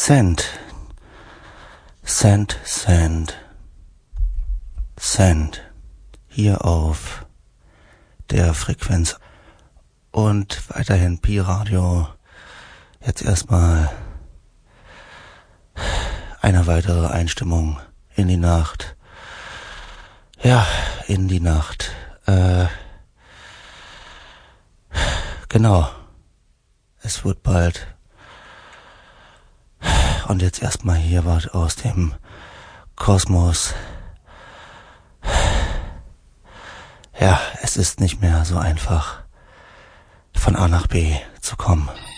Send. Send, send. Send. Hier auf der Frequenz. Und weiterhin Pi-Radio. Jetzt erstmal eine weitere Einstimmung in die Nacht. Ja, in die Nacht. Genau. Es wird bald. Und jetzt erstmal hier was aus dem Kosmos. Ja, es ist nicht mehr so einfach, von A nach B zu kommen.